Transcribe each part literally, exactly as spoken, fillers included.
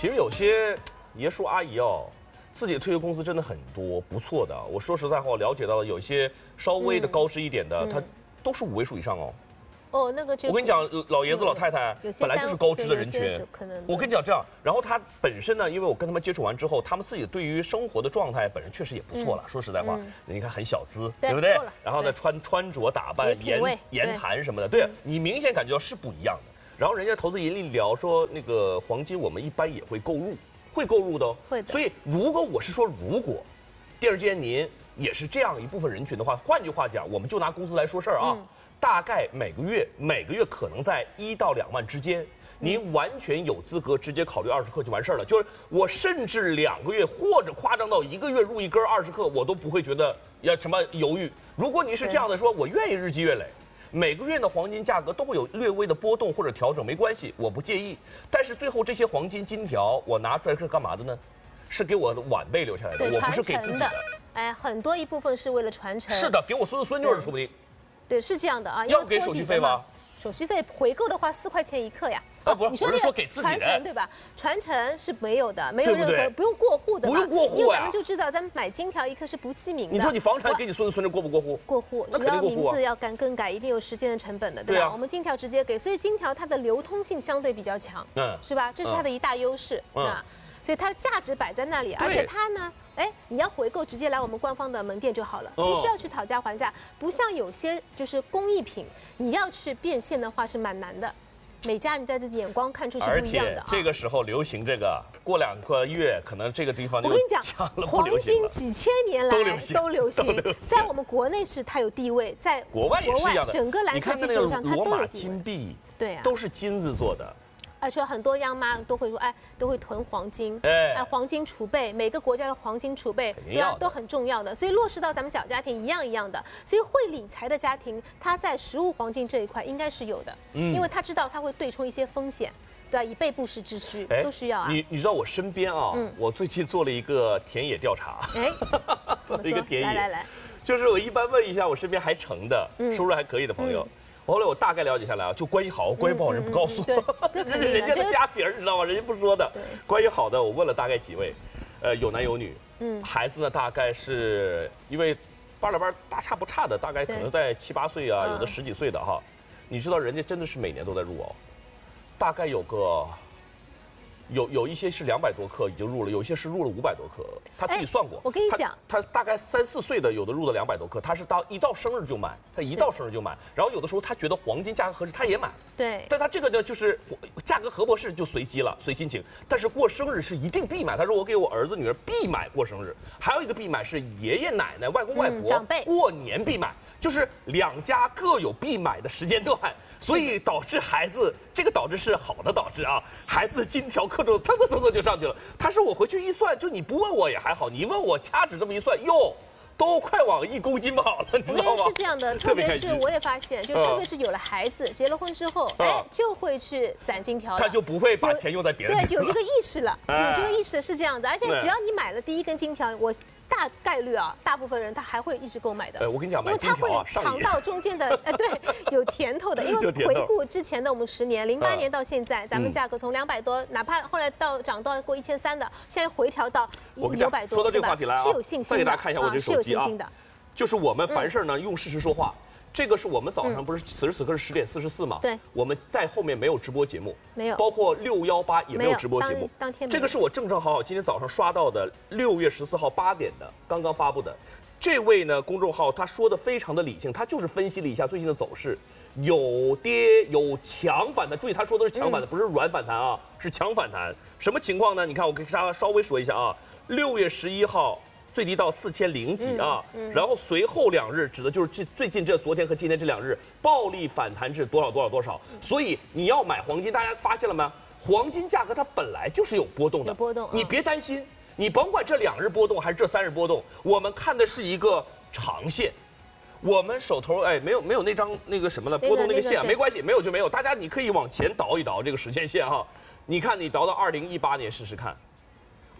其实有些爷叔阿姨哦，自己的退休工资真的很多，不错的。我说实在话，我了解到有一些稍微的高知一点的， 嗯、 他都是五位数以上哦。 哦，那个就我跟你讲，老爷子老太太本来就是高知的人群。 可能我跟你讲这样，然后他本身呢，因为我跟他们接触完之后，他们自己对于生活的状态本身确实也不错了。嗯、说实在话，嗯、你看很小资，对, 对不对？然后呢，穿穿着打扮、言言谈什么的，对, 对你明显感觉到是不一样的。然后人家投资银利聊说，那个黄金我们一般也会购入，会购入的哦。 会的。 所以如果我是说，如果电视间您也是这样一部分人群的话，换句话讲，我们就拿工资来说事儿啊。嗯大概每个月每个月可能在一到两万之间，您完全有资格直接考虑二十克就完事儿了。就是我甚至两个月或者夸张到一个月入一根二十克，我都不会觉得要什么犹豫。如果你是这样的说，我愿意日积月累，每个月的黄金价格都会有略微的波动或者调整，没关系，我不介意。但是最后这些黄金金条我拿出来是干嘛的呢？是给我的晚辈留下来的，我不是给自己的。 哎，很多一部分是为了传承。 是的，给我孙子孙女儿说不定。 对，是这样的啊， 要给手续费吗？ 手续费回购的话，四块钱一克呀。 啊，不是， 你说那个传承对吧？传承是没有的，没有任何对对不用过户的， 不用过户因为咱们就知道，咱们买金条一克是不记名的。 你说你房产给你孙子孙女过不过户？ 过户，只要名字要更更改，一定有时间的成本的，对吧？我们金条直接给，所以金条它的流通性相对比较强，嗯，是吧？这是它的一大优势啊。所以它的价值摆在那里，而且它呢，哎，你要回购直接来我们官方的门店就好了，不需要去讨价还价。不像有些就是工艺品，你要去变现的话是蛮难的。每家你在这眼光看出是不一样的啊。 而且这个时候流行这个，过两个月可能这个地方就我跟你讲，黄金几千年来都流行，在我们国内是它有地位，在国外也是一样的。 整个蓝色基础上它都有地位。 金币， 对啊， 都是金子做的。 而且很多央妈都会说，哎，都会囤黄金，哎，哎黄金储备，每个国家的黄金储备，对吧，都很重要的。所以落实到咱们小家庭一样一样的。所以会理财的家庭，他在实物黄金这一块应该是有的，嗯，因为他知道他会对冲一些风险，对吧？以备不时之需，都需要啊。 你你知道我身边啊，嗯、我最近做了一个田野调查， 哎， 做了一个田野， 来来来， 就是我一般问一下我身边还成的、嗯、收入还可以的朋友。嗯后来我大概了解下来啊，就关系好，关系不好人不告诉我， 嗯、 人家的家底儿你知道吗？人家不说的。关系好的，我问了大概几位，呃，有男有女，嗯，孩子呢大概是因为班了班大差不差的，大概可能在七八岁啊，有的十几岁的哈。你知道人家真的是每年都在入哦，大概有个。有有一些是两百多克已经入了，有一些是入了五百多克，他自己算过。 我跟你讲， 他大概三四岁的有的入了两百多克，他是到一到生日就买，他一到生日就买。然后有的时候他觉得黄金价格合适，他也买。 对。 但他这个呢，就是价格合不合适就随机了，随心情。但是过生日是一定必买。他说我给我儿子女儿必买过生日，还有一个必买是爷爷奶奶、外公外婆、 嗯、长辈过年必买，就是两家各有必买的时间段。所以导致孩子，这个导致是好的导致啊，孩子金条克重蹭蹭蹭蹭就上去了。他说我回去一算，就你不问我也还好，你问我掐指这么一算，哟，都快往一公斤跑了，你知道吗？ 是这样的，特别是我也发现，就特别是有了孩子，结了婚之后，哎，就会去攒金条了， 他就不会把钱用在别人。 对，有这个意识了，有这个意识是这样的，而且只要你买了第一根金条，我。大概率啊，大部分人他还会一直购买的。 呃，我跟你讲， 因为他会尝到中间的，哎，对，有甜头的。因为回顾之前的我们十年，零八年到现在，咱们价格从两百多，哪怕后来到涨到过一千三的，现在回调到九百多， 说到这个话题来啊， 是有信心的。 再给大家看一下我这手机啊，就是我们凡事呢用事实说话。这个是我们早上不是此时此刻是十点四十四嘛？ 对， 我们在后面没有直播节目， 没有， 包括六幺八也没有直播节目。 当天这个是我正正好好今天早上刷到的六月十四号八点的刚刚发布的。这位呢公众号他说的非常的理性，他就是分析了一下最近的走势，有跌有强反弹。注意他说的是强反弹，不是软反弹啊，是强反弹。什么情况呢？你看我给大家稍微说一下啊，六月十一号。最低到四千零几啊，嗯嗯、然后随后两日指的就是这最近这昨天和今天这两日暴力反弹至多少多少多少。所以你要买黄金，大家发现了吗？黄金价格它本来就是有波动的， 有波动， 你别担心，你甭管这两日波动还是这三日波动，我们看的是一个长线。我们手头哎没有没有那张那个什么的波动那个线，没关系，没有就没有。大家你可以往前倒一倒这个时间线哈，你看你倒到二零一八年试试看。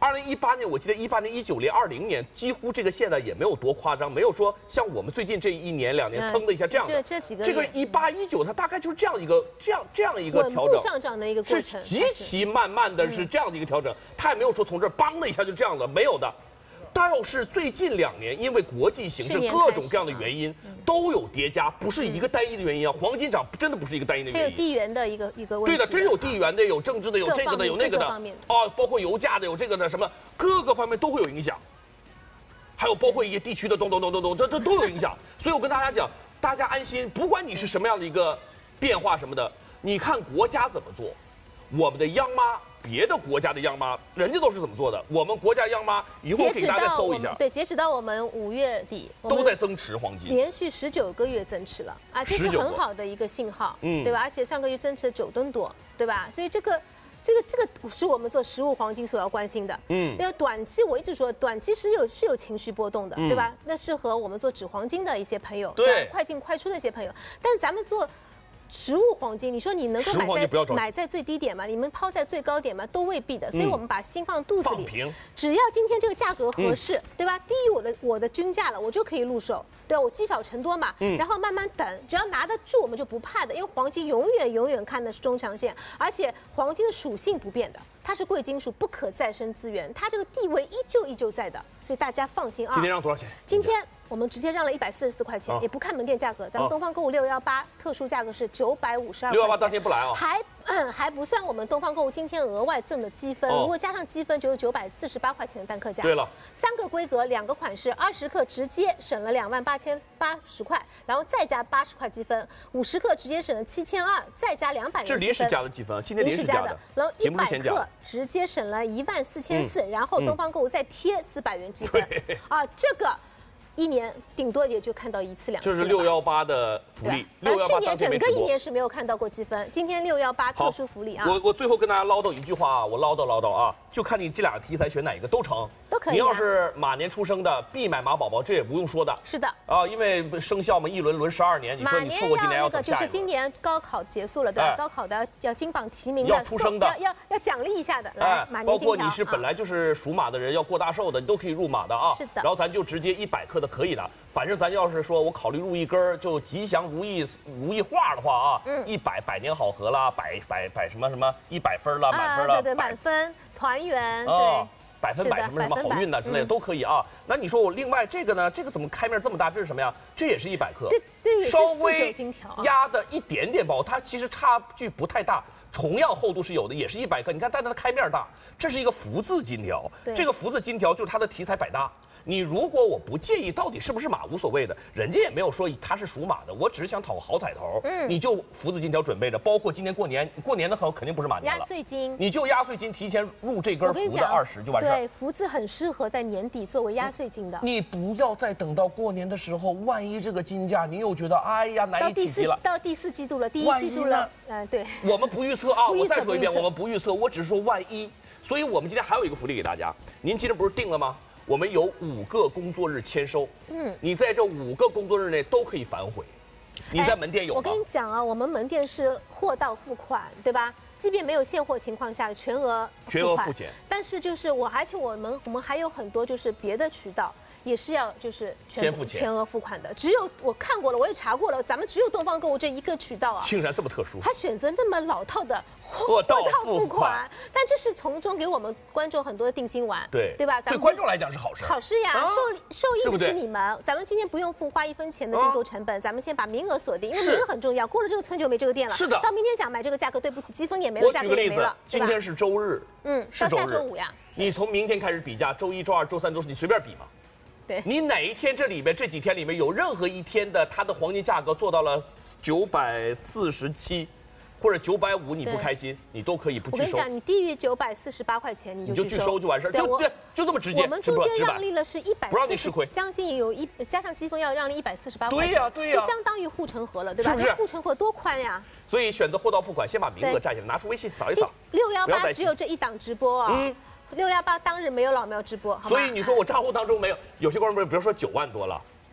二零一八年，我记得一八年、一九年、二零年，几乎这个线呢也没有多夸张，没有说像我们最近这一年两年蹭的一下这样的。 这这几个这个一八一九，它大概就是这样一个这样这样一个调整， 上涨的一个过程， 是极其慢慢的是这样的一个调整，它也没有说从这儿梆的一下就这样的，没有的。但是最近两年，因为国际形势各种各样的原因，都有叠加，不是一个单一的原因啊。黄金涨真的不是一个单一的原因， 还有地缘的一个一个问题。 对的，真有地缘的，有政治的，有这个的，有那个的，啊，包括油价的，有这个的，什么各个方面都会有影响。还有包括一些地区的咚咚咚咚咚，这这都有影响。所以我跟大家讲，大家安心，不管你是什么样的一个变化什么的，你看国家怎么做，我们的央妈。别的国家的央妈，人家都是怎么做的？我们国家央妈一会儿给大家搜一下。 对，截止到我们五月底， 都在增持黄金， 连续十九个月增持了啊，这是很好的一个信号，嗯，对吧？而且上个月增持了九吨多，对吧？所以这个。这个这个是我们做实物黄金所要关心的，嗯，因为短期我一直说短期是有是有情绪波动的，嗯、对吧？那适合我们做纸黄金的一些朋友， 对， 快进快出的一些朋友，但是咱们做。实物黄金，你说你能够买在买在最低点吗？你们抛在最高点吗？都未必的。所以我们把心放肚子里，只要今天这个价格合适，嗯、对吧？低于我的我的均价了，我就可以入手，对吧？我积少成多嘛，嗯、然后慢慢等，只要拿得住，我们就不怕的。因为黄金永远永远看的是中长线，而且黄金的属性不变的，它是贵金属，不可再生资源，它这个地位依旧依旧在的，所以大家放心啊。 今天让多少钱？ 今天。我们直接让了一百四十四块钱，也不看门店价格。咱们东方购物六幺八特殊价格是九百五十二。 六幺八当天不来啊？ 还嗯还不算我们东方购物今天额外赠的积分，如果加上积分就是九百四十八块钱的单客价。 对了， 三个规格，两个款式，二十克直接省了两万八千八十块，然后再加八十块积分，五十克直接省了七千二，再加两百元。 这临时加的积分，今天临时加的。 然后一百克直接省了一万四千四，然后东方购物再贴四百元积分。啊，这个。一年顶多也就看到一次两次， 这是六幺八的福利。 六幺八去年整个一年是没有看到过积分，今天六幺八特殊福利啊！ 我我最后跟大家唠叨一句话啊，我唠叨唠叨啊，就看你这俩题材选哪一个都成， 都可以。 你要是马年出生的，必买马宝宝，这也不用说的。 是的啊，因为生肖嘛，一轮轮十二年，你说你错过今年要等下一个就是今年高考结束了，对吧？高考的要金榜题名的， 要出生的， 要要要奖励一下的。来，马年包括你是本来就是属马的人，要过大寿的，你都可以入马的啊。 是的。 然后咱就直接一百克的可以的。反正咱要是说我考虑入一根儿就吉祥如意如意画的话啊，嗯，一百百年好合啦，百百百什么什么一百分啦，满分啦， 对对，满分团圆，对， 百分百什么什么好运呐之类的都可以啊。那你说我另外这个呢？这个怎么开面这么大？这是什么呀？这也是一百克， 对对， 稍微压的一点点薄，它其实差距不太大。同样厚度是有的，也是一百克。你看，但它的开面大，这是一个福字金条。这个福字金条就是它的题材百搭。你如果我不介意到底是不是马无所谓的，人家也没有说他是属马的，我只是想讨个好彩头。嗯，你就福字金条准备着，包括今年过年，过年的很肯定不是马年了。 压岁金， 你就压岁金提前入这根福的二十就完事儿。 对，福字很适合在年底作为压岁金的。 你不要再等到过年的时候，万一这个金价你又觉得哎呀难以企及了。 到第四季度了，第一季度了，嗯，对。 我们不预测啊，我再说一遍，我们不预测，我只是说万一。所以我们今天还有一个福利给大家，您今天不是定了吗？我们有五个工作日签收，嗯，你在这五个工作日内都可以反悔。你在门店有吗？ 我跟你讲啊，我们门店是货到付款，对吧？即便没有现货情况下，全额全额付钱。 但是就是我，而且我们我们还有很多就是别的渠道。也是要就是全付钱、 全额付款的，只有我看过了，我也查过了，咱们只有东方购物这一个渠道啊， 竟然这么特殊， 他选择那么老套的货到付款，但这是从中给我们观众很多的定心丸， 对对吧？ 对观众来讲是好事， 好事呀，受受益的是你们，咱们今天不用付花一分钱的订购成本，咱们先把名额锁定，因为名额很重要，过了这个村就没这个店了， 是的， 到明天想买这个价格，对不起，积分也没了，价格也没了， 今天是周日， 嗯，到下周五呀， 你从明天开始比价，周一周二周三周四你随便比嘛。你哪一天这里面这几天里面有任何一天的它的黄金价格做到了九百四十七，或者九百五，你不开心，你都可以不拒收。 我跟你讲，你低于九百四十八块钱，你就你就拒收就完事儿，就对，就这么直接。 我们中间让利了是一百， 不让你吃亏， 将近有一加上积分要让利一百四十八块钱，对呀对呀， 就相当于护城河了，对吧？这护城河多宽呀！ 所以选择货到付款，先把名额占下来，拿出微信扫一扫。 六幺八只有这一档直播啊。嗯。六幺八当日没有老苗直播， 所以你说我账户当中没有，有些观众朋友，比如说九万多了，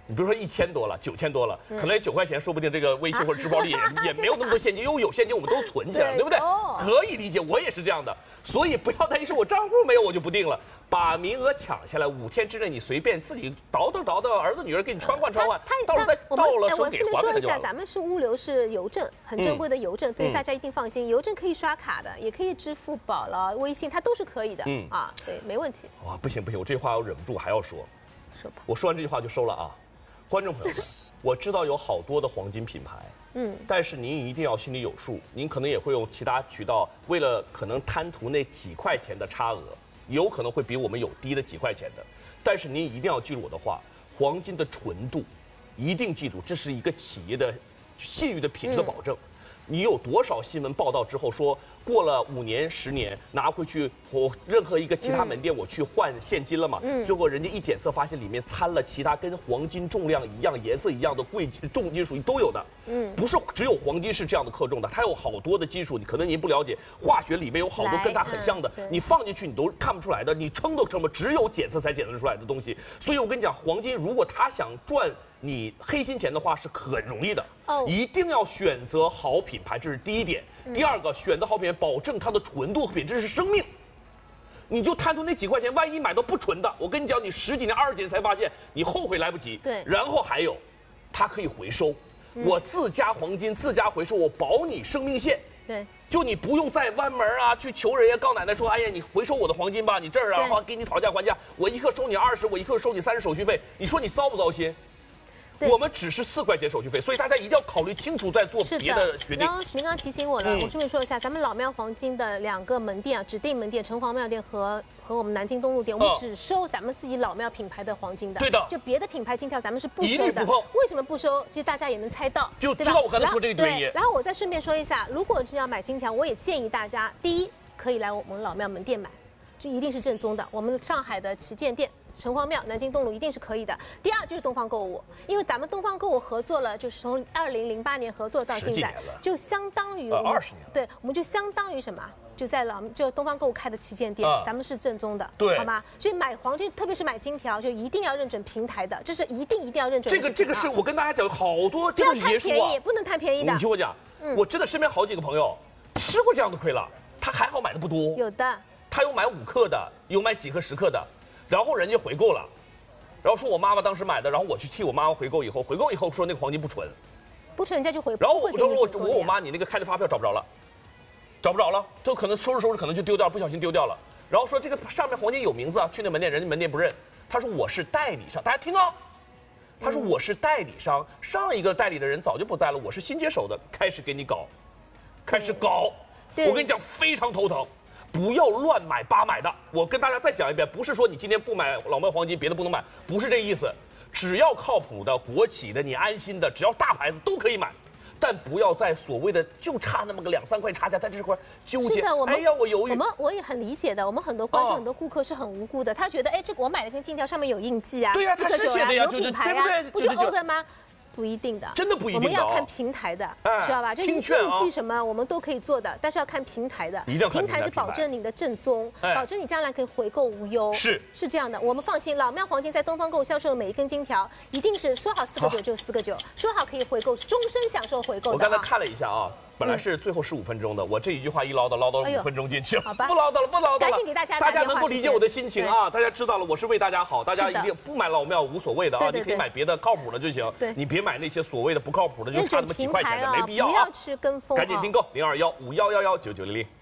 你比如说一千多了，九千多了，可能九块钱，说不定这个微信或者支付宝里也也没有那么多现金，因为有现金我们都存起来，对不对？可以理解，我也是这样的，所以不要担心说我账户没有我就不定了，把名额抢下来，五天之内你随便自己倒腾倒腾，儿子女儿给你穿换穿换，到时候再到了时候给还给就完了。 咱们是物流是邮政，很珍贵的邮政，所以大家一定放心，邮政可以刷卡的，也可以支付宝了、微信，它都是可以的，嗯啊，对，没问题。 哇，不行不行，我这话我忍不住还要说，说吧，我说完这句话就收了啊。观众朋友们，我知道有好多的黄金品牌，嗯，但是您一定要心里有数，您可能也会用其他渠道，为了可能贪图那几块钱的差额，有可能会比我们有低的几块钱的，但是您一定要记住我的话，黄金的纯度，一定记住，这是一个企业的信誉的品质的保证。嗯，你有多少新闻报道之后说过了五年十年拿回去我任何一个其他门店我去换现金了嘛？嗯，最后人家一检测发现里面掺了其他跟黄金重量一样、颜色一样的贵重金属都有的。嗯，不是只有黄金是这样的克重的，它有好多的金属，你可能您不了解，化学里面有好多跟它很像的，你放进去你都看不出来的，你称都称不，只有检测才检测出来的东西。所以我跟你讲，黄金如果他想赚你黑心钱的话是很容易的。哦，一定要选择好品牌，这是第一点。第二个，选择好品牌，保证它的纯度和品质是生命。你就贪图那几块钱，万一买到不纯的，我跟你讲，你十几年、二十几年才发现，你后悔来不及。对。然后还有，它可以回收，嗯、我自家黄金自家回收，我保你生命线。 对。 就你不用再弯门啊，去求人家告奶奶说，哎呀，你回收我的黄金吧，你这儿啊，给你讨价还价，我一克收你二十，我一克收你三十手续费，你说你糟不糟心？我们只是四块钱手续费，所以大家一定要考虑清楚再做别的决定。 然后您刚刚提醒我了，嗯、我顺便说一下，咱们老庙黄金的两个门店啊，指定门店城隍庙店和和我们南京东路店，我们只收咱们自己老庙品牌的黄金的。 对的， 就别的品牌金条咱们是不收的。 一律不碰。 为什么不收？其实大家也能猜到， 就知道我刚才说这个原因。 然后我再顺便说一下，如果是要买金条，我也建议大家，第一可以来我们老庙门店买，这一定是正宗的，我们上海的旗舰店。城隍庙、南京东路一定是可以的。第二就是东方购物，因为咱们东方购物合作了，就是从二零零八年合作到现在，就相当于二十年了。 对，我们就相当于什么？就在老就东方购物开的旗舰店，咱们是正宗的， 对， 好吗？所以买黄金，特别是买金条，就一定要认准平台的，这是一定一定要认准。 这个这个是我跟大家讲，好多不要贪便宜，不能贪便宜的。 你听我讲，我真的身边好几个朋友吃过这样的亏了，他还好买的不多， 有的， 他有买五克的，有买几克十克的，然后人家回购了。然后说我妈妈当时买的，然后我去替我妈妈回购以后，回购以后说那个黄金不纯， 不纯人家就回。 然后我说我我我妈你那个开的发票找不着了，找不着了，就可能收拾收拾可能就丢掉，不小心丢掉了。然后说这个上面黄金有名字啊，去那门店人家门店不认，他说我是代理商，大家听啊，他说我是代理商，上一个代理的人早就不在了，我是新接手的，开始给你搞，开始搞，我跟你讲非常头疼。不要乱买八买的，我跟大家再讲一遍，不是说你今天不买老庙黄金，别的不能买，不是这意思。只要靠谱的、国企的、你安心的，只要大牌子都可以买，但不要在所谓的就差那么个两三块差价，在这块纠结。 是的，我们哎呀，我犹豫。 我们我也很理解的，我们很多观众、哦、很多顾客是很无辜的，他觉得哎，这个我买的跟金条上面有印记啊， 对呀、啊，它是写的呀， 有品牌啊，不就 OK 吗？不一定的， 真的不一定的、哦。 我们要看平台的，哎、知道吧？就你印记什么，我们都可以做的，但是要看平台的。 一定要看平台是保证你的正宗，哎、保证你将来可以回购无忧。 是是这样的，我们放心，老庙黄金在东方购物销售的每一根金条，一定是说好四个九就四个九，说好可以回购，终身享受回购的。 我刚才看了一下啊。本来是最后十五分钟的，我这一句话一唠叨，唠叨了五分钟进去了，不唠叨了，不唠叨了。 赶紧给大家， 大家能够理解我的心情啊！大家知道了，我是为大家好，大家一定不买老庙无所谓的啊，你可以买别的靠谱的就行，你别买那些所谓的不靠谱的，就差那么几块钱的，没必要啊！ 不要去跟风， 赶紧订购零二幺五幺幺幺九九零零。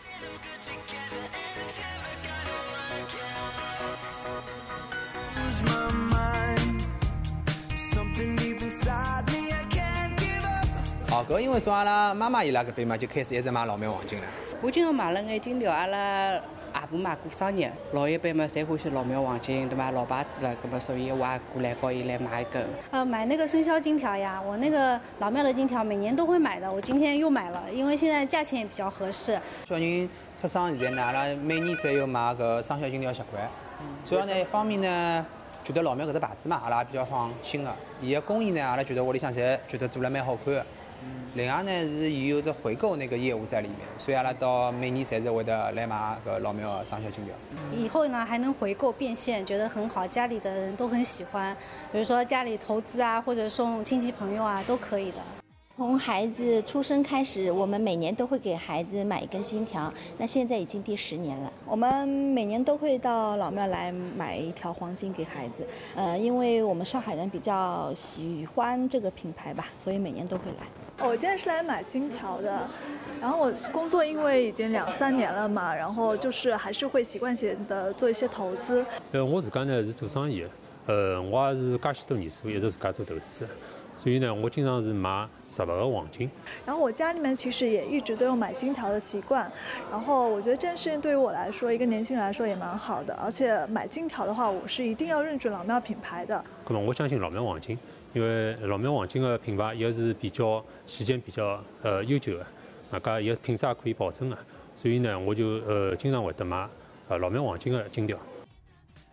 哦，搿因为从阿拉妈妈伊拉搿边嘛，就开始一直买老庙黄金了。 我今后买了眼金条，阿拉阿婆嘛过生日，老一辈嘛侪欢喜老庙黄金，对吧？老牌子了，搿么所以我也过来告伊来买一根。 呃，买那个生肖金条呀，我那个老庙的金条每年都会买的，我今天又买了，因为现在价钱也比较合适。 小人出生现在呢，阿拉每年侪有买搿生肖金条习惯。主要呢一方面呢，觉得老庙搿只牌子嘛，阿拉比较放心个。伊个工艺呢，阿拉觉得屋里向侪觉得做了蛮好看个。 另外呢是有着回购那个业务在里面，所以阿拉到每年侪是会得来买个老庙的上校金条。 以后呢还能回购变现，觉得很好，家里的人都很喜欢。比如说家里投资啊，或者送亲戚朋友啊，都可以的。 从孩子出生开始，我们每年都会给孩子买一根金条，那现在已经第十年了。 我们每年都会到老庙来买一条黄金给孩子，呃，因为我们上海人比较喜欢这个品牌吧，所以每年都会来。 我今天是来买金条的，然后我工作因为已经两三年了嘛，然后就是还是会习惯性的做一些投资。 呃，我自家呢是做生意的，呃，我也是介许多年数，一直自家做投资。所以呢，我经常是买实物的黄金。 然后我家里面其实也一直都有买金条的习惯。然后我觉得这件事情对于我来说，一个年轻人来说也蛮好的。而且买金条的话，我是一定要认准老庙品牌的。 那么我相信老庙黄金，因为老庙黄金的品牌也是比较时间比较呃悠久的，大家也品质也可以保证的。所以呢，我就呃经常会得买呃老庙黄金的金条。